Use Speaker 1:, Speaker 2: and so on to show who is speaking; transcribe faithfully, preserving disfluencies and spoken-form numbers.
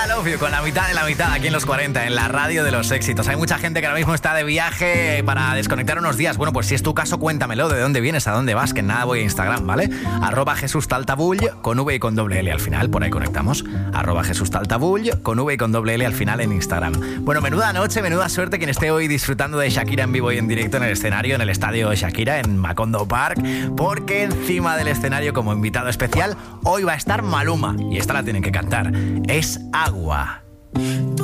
Speaker 1: I love you, con la mitad de la mitad aquí en los cuarenta, en la radio de los éxitos. Hay mucha gente que ahora mismo está de viaje para desconectar unos días. Bueno, pues si es tu caso, cuéntamelo, de dónde vienes, a dónde vas, que nada, voy a Instagram, ¿vale? Arroba Jesús Taltabull, con V y con doble L al final, por ahí conectamos. Arroba Jesús Taltabull, con V y con doble L al final en Instagram. Bueno, menuda noche, menuda suerte quien esté hoy disfrutando de Shakira en vivo y en directo en el escenario, en el estadio Shakira, en Macondo Park, porque encima del escenario, como invitado especial, hoy va a estar Maluma, y esta la tienen que cantar. Es Agua.